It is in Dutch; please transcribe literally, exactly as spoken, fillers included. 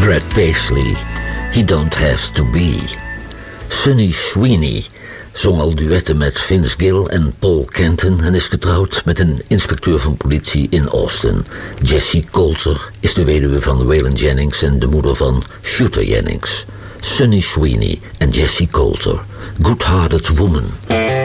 Brad Paisley, He Don't Have To Be. Sunny Sweeney zong al duetten met Vince Gill en Paul Kenton en is getrouwd met een inspecteur van politie in Austin. Jessie Coulter is de weduwe van Waylon Jennings en de moeder van Shooter Jennings. Sunny Sweeney en Jessie Coulter, Good-Hearted Woman.